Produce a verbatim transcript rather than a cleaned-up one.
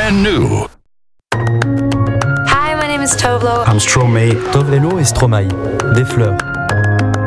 brand new. Hi, my name is Tovlo. I'm Stromae. Tovelo et Stromae, des fleurs.